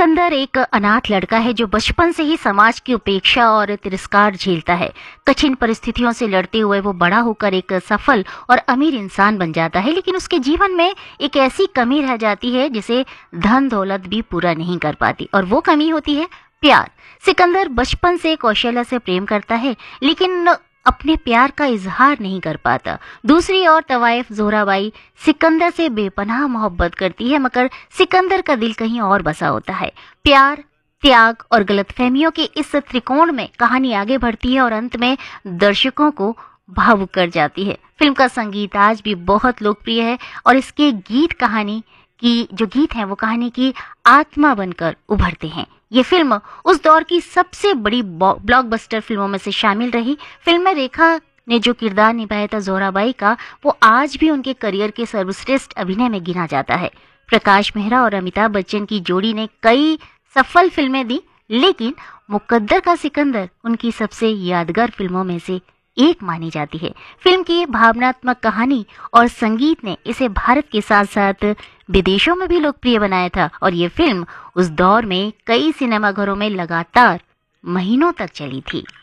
सिकंदर एक अनाथ लड़का है जो बचपन से ही समाज की उपेक्षा और तिरस्कार झेलता है। कठिन परिस्थितियों से लड़ते हुए वो बड़ा होकर एक सफल और अमीर इंसान बन जाता है, लेकिन उसके जीवन में एक ऐसी कमी रह जाती है जिसे धन दौलत भी पूरा नहीं कर पाती, और वो कमी होती है प्यार। सिकंदर बचपन से कौशल्या से प्रेम करता है, लेकिन अपने प्यार का इजहार नहीं कर पाता। दूसरी ओर तवाइफ जोहराबाई सिकंदर से बेपनाह मोहब्बत करती है, मगर सिकंदर का दिल कहीं और बसा होता है। प्यार, त्याग और गलतफहमियों के इस त्रिकोण में कहानी आगे बढ़ती है और अंत में दर्शकों को भावुक कर जाती है। फिल्म का संगीत आज भी बहुत लोकप्रिय है और इसके गीत हैं वो कहानी की आत्मा बनकर उभरते हैं। ये फिल्म उस दौर की सबसे बड़ी ब्लॉकबस्टर फिल्मों में से शामिल रही। फिल्म में रेखा ने जो किरदार निभाया था जोहराबाई का, वो आज भी उनके करियर के सर्वश्रेष्ठ अभिनय में गिना जाता है। प्रकाश मेहरा और अमिताभ बच्चन की जोड़ी ने कई सफल फिल्में दी, लेकिन मुकद्दर का सिकंदर उनकी सबसे यादगार फिल्मों में से एक मानी जाती है। फिल्म की भावनात्मक कहानी और संगीत ने इसे भारत के साथ साथ विदेशों में भी लोकप्रिय बनाया था, और ये फिल्म उस दौर में कई सिनेमाघरों में लगातार महीनों तक चली थी।